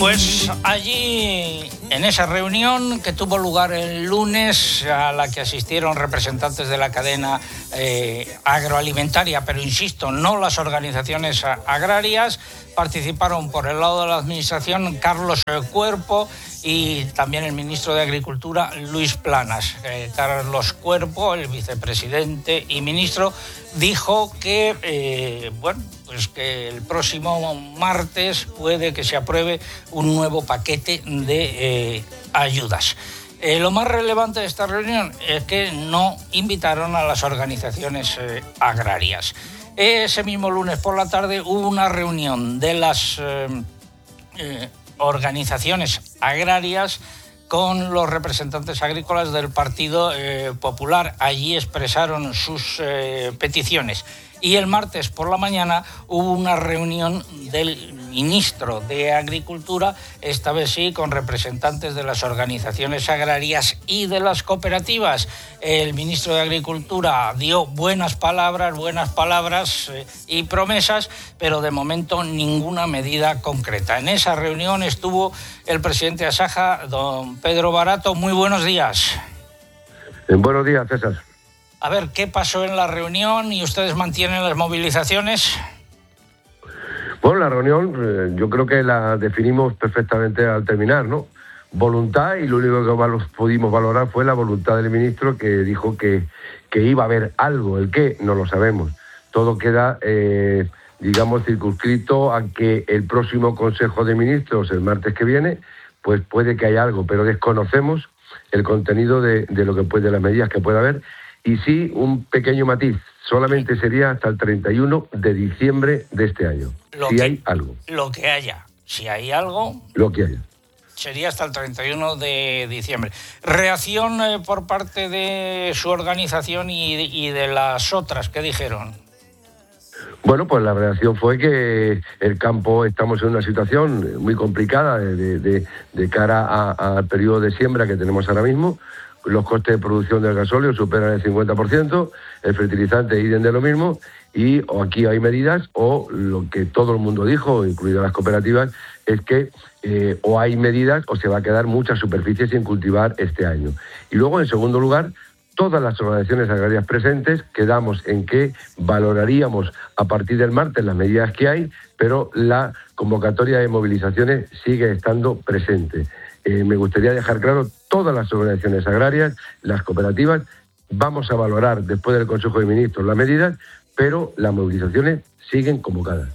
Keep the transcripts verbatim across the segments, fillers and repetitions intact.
Pues allí, en esa reunión que tuvo lugar el lunes, a la que asistieron representantes de la cadena eh, agroalimentaria, pero insisto, no las organizaciones agrarias, participaron por el lado de la administración Carlos Cuerpo y también el ministro de Agricultura, Luis Planas. Eh, Carlos Cuerpo, el vicepresidente y ministro, dijo que, eh, bueno, pues que el próximo martes puede que se apruebe un nuevo paquete de eh, ayudas. Eh, lo más relevante de esta reunión es que no invitaron a las organizaciones eh, agrarias. Ese mismo lunes por la tarde hubo una reunión de las eh, eh, organizaciones agrarias con los representantes agrícolas del Partido eh, Popular. Allí expresaron sus eh, peticiones. Y el martes por la mañana hubo una reunión del ministro de Agricultura, esta vez sí con representantes de las organizaciones agrarias y de las cooperativas. El ministro de Agricultura dio buenas palabras, buenas palabras eh, y promesas, pero de momento ninguna medida concreta. En esa reunión estuvo el presidente de Asaja, don Pedro Barato. Muy buenos días. Buenos días, César. A ver, ¿qué pasó en la reunión y ustedes mantienen las movilizaciones? Bueno, la reunión eh, yo creo que la definimos perfectamente al terminar, ¿no? Voluntad, y lo único que val- pudimos valorar fue la voluntad del ministro, que dijo que, que iba a haber algo. ¿El qué? No lo sabemos. Todo queda, eh, digamos, circunscrito a que el próximo Consejo de Ministros, el martes que viene, pues puede que haya algo, pero desconocemos el contenido de, de lo que puede, de las medidas que pueda haber. Y sí, un pequeño matiz, solamente sería hasta el treinta y uno de diciembre de este año, lo si que, hay algo. Lo que haya, si hay algo... Lo que haya. Sería hasta el treinta y uno de diciembre. Reacción eh, por parte de su organización y, y de las otras, ¿qué dijeron? Bueno, pues la reacción fue que el campo, estamos en una situación muy complicada de, de, de cara al periodo de siembra que tenemos ahora mismo. Los costes de producción del gasóleo superan el cincuenta por ciento, el fertilizante idem de lo mismo, y o aquí hay medidas, o lo que todo el mundo dijo, incluidas las cooperativas, es que eh, o hay medidas o se va a quedar mucha superficie sin cultivar este año. Y luego, en segundo lugar, todas las organizaciones agrarias presentes quedamos en que valoraríamos a partir del martes las medidas que hay, pero la convocatoria de movilizaciones sigue estando presente. Eh, me gustaría dejar claro, todas las organizaciones agrarias, las cooperativas, vamos a valorar después del Consejo de Ministros las medidas, pero las movilizaciones siguen convocadas.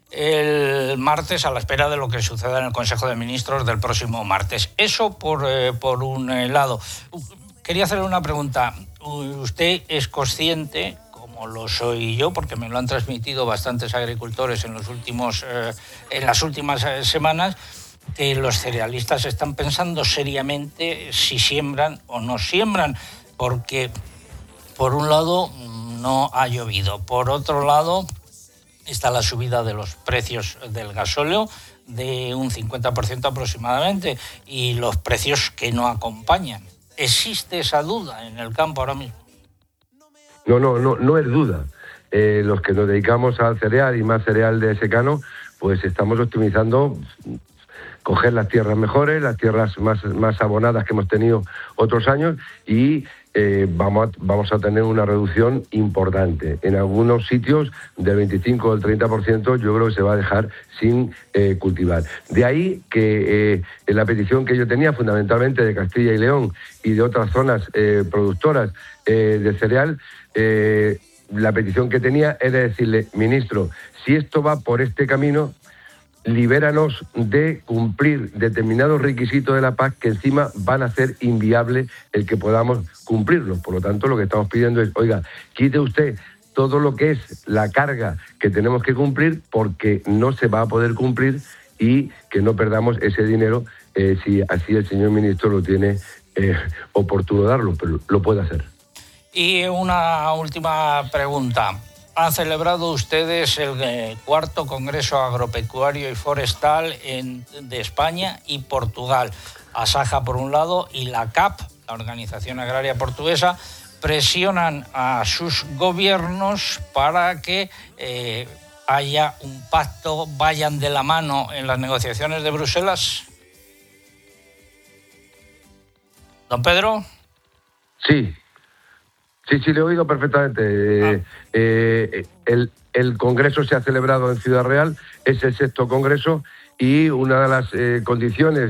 El martes, a la espera de lo que suceda en el Consejo de Ministros del próximo martes. Eso por, eh, por un eh, lado. Quería hacerle una pregunta. ¿Usted es consciente, como lo soy yo, porque me lo han transmitido bastantes agricultores en los últimos, eh, en las últimas eh, semanas, que los cerealistas están pensando seriamente si siembran o no siembran? Porque, por un lado, no ha llovido. Por otro lado, está la subida de los precios del gasóleo de un cincuenta por ciento aproximadamente, y los precios que no acompañan. ¿Existe esa duda en el campo ahora mismo? No, no, no, no es duda. Eh, los que nos dedicamos al cereal y más cereal de secano, pues estamos optimizando coger las tierras mejores, las tierras más, más abonadas que hemos tenido otros años, y eh, vamos, a, vamos a tener una reducción importante. En algunos sitios del veinticinco o del treinta por ciento yo creo que se va a dejar sin eh, cultivar. De ahí que eh, en la petición que yo tenía, fundamentalmente de Castilla y León y de otras zonas eh, productoras eh, de cereal, eh, la petición que tenía era decirle: ministro, si esto va por este camino, libéranos de cumplir determinados requisitos de la P A C que encima van a hacer inviable el que podamos cumplirlos. Por lo tanto, lo que estamos pidiendo es: oiga, quite usted todo lo que es la carga que tenemos que cumplir, porque no se va a poder cumplir, y que no perdamos ese dinero eh, si así el señor ministro lo tiene eh, oportuno darlo, pero lo puede hacer. Y una última pregunta. Han celebrado ustedes el eh, cuarto Congreso Agropecuario y Forestal en, de España y Portugal. Asaja, por un lado, y la C A P, la Organización Agraria Portuguesa, presionan a sus gobiernos para que eh, haya un pacto, vayan de la mano en las negociaciones de Bruselas? ¿Don Pedro? Sí, sí, sí, le he oído perfectamente. Ah. Eh, eh, el, el Congreso se ha celebrado en Ciudad Real, es el sexto Congreso, y una de las eh, condiciones